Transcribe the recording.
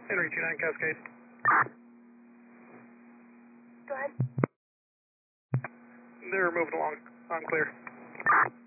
Henry 29 Cascade. Go ahead. They're moving along. I'm clear.